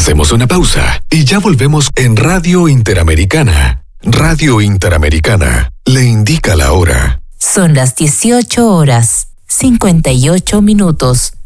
Hacemos una pausa y ya volvemos en Radio Interamericana. Radio Interamericana le indica la hora. Son las 18 horas, 58 minutos.